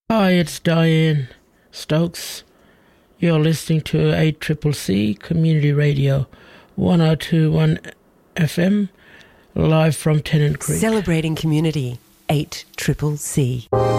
Hi, it's Diane Stokes. You're listening to 8CCC Community Radio 1021 FM, live from Tennant Creek. Celebrating community, 8CCC.